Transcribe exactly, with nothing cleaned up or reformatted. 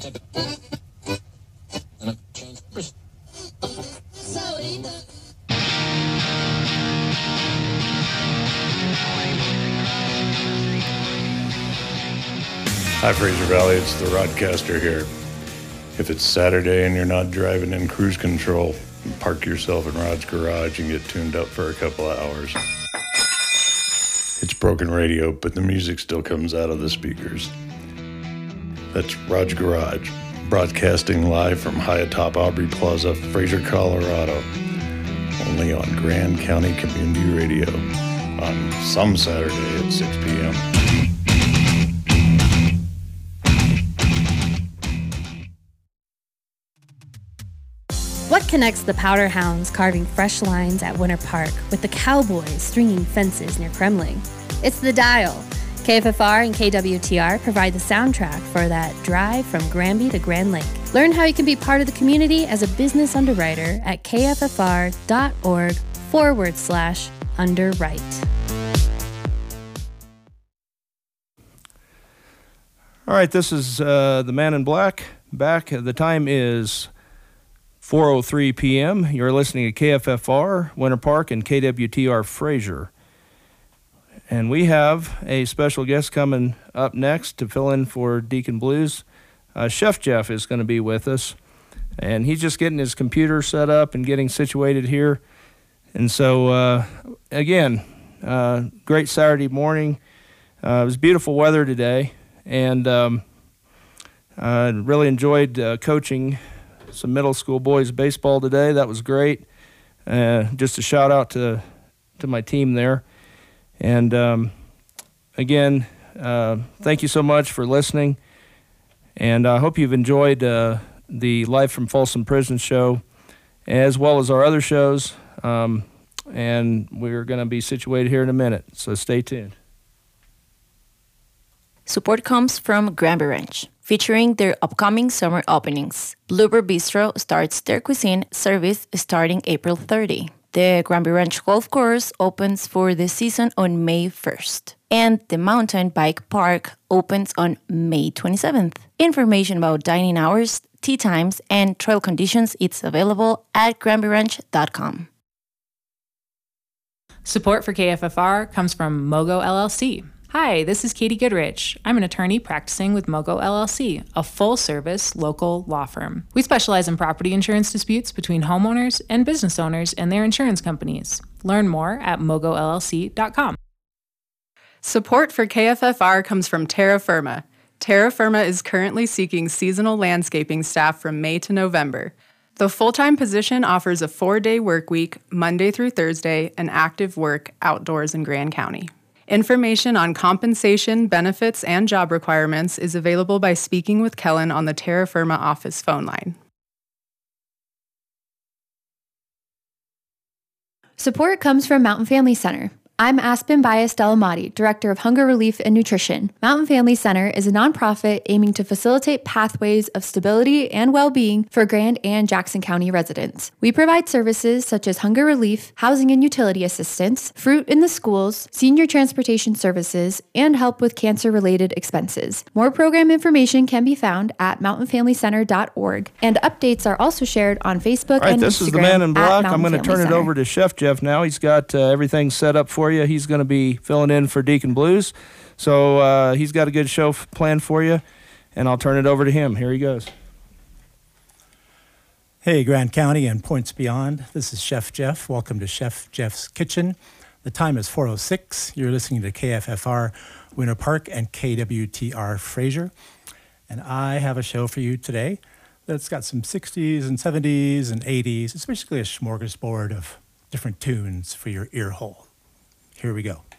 Hi, Fraser Valley. It's the Rodcaster here. If it's Saturday and you're not driving in cruise control, park yourself in Rod's garage and get tuned up for a couple of hours. It's broken radio, but the music still comes out of the speakers. That's Rod's Garage, broadcasting live from high atop Aubrey Plaza, Fraser, Colorado. Only on Grand County Community Radio on some Saturday at six p.m. What connects the Powder Hounds carving fresh lines at Winter Park with the Cowboys stringing fences near Kremling? It's the Dial. K F F R and K W T R provide the soundtrack for that drive from Granby to Grand Lake. Learn how you can be part of the community as a business underwriter at kffr.org forward slash underwrite. All right, this is uh, the Man in Black. Back. The time is four oh three p.m. You're listening to K F F R, Winter Park, and K W T R Fraser. And we have a special guest coming up next to fill in for Deacon Blues. Uh, Chef Jeff is going to be with us, and he's just getting his computer set up and getting situated here. And so, uh, again, uh, great Saturday morning. Uh, it was beautiful weather today, and um, I really enjoyed uh, coaching some middle school boys baseball today. That was great. Uh, just a shout out to to my team there. And um, again, uh, thank you so much for listening. And I hope you've enjoyed uh, the Live from Folsom Prison show, as well as our other shows. Um, and we're going to be situated here in a minute, so stay tuned. Support comes from Granby Ranch, featuring their upcoming summer openings. Bluebird Bistro starts their cuisine service starting April thirtieth. The Granby Ranch Golf Course opens for the season on May first, and the Mountain Bike Park opens on May twenty-seventh. Information about dining hours, tea times, and trail conditions is available at granby ranch dot com. Support for K F F R comes from Mogo L L C. Hi, this is Katie Goodrich. I'm an attorney practicing with Mogo L L C, a full-service local law firm. We specialize in property insurance disputes between homeowners and business owners and their insurance companies. Learn more at mogo l l c dot com. Support for K F F R comes from Terra Firma. Terra Firma is currently seeking seasonal landscaping staff from May to November. The full-time position offers a four-day work week, Monday through Thursday, and active work outdoors in Grand County. Information on compensation, benefits, and job requirements is available by speaking with Kellen on the Terra Firma office phone line. Support comes from Mountain Family Center. I'm Aspen Baez Delamati, Director of Hunger Relief and Nutrition. Mountain Family Center is a nonprofit aiming to facilitate pathways of stability and well-being for Grand and Jackson County residents. We provide services such as hunger relief, housing and utility assistance, fruit in the schools, senior transportation services, and help with cancer-related expenses. More program information can be found at mountain family center dot org, and updates are also shared on Facebook All right, and this Instagram. Is the Man in Black. I'm going to turn Center. it over to Chef Jeff now. He's got uh, everything set up for you. He's going to be filling in for Deacon Blues. So uh, he's got a good show f- planned for you, and I'll turn it over to him. Here he goes. Hey, Grand County and points beyond. This is Chef Jeff. Welcome to Chef Jeff's Kitchen. The time is four oh six. You're listening to K F F R Winter Park and K W T R Fraser. And I have a show for you today that's got some sixties and seventies and eighties. It's basically a smorgasbord of different tunes for your ear hole. Here we go.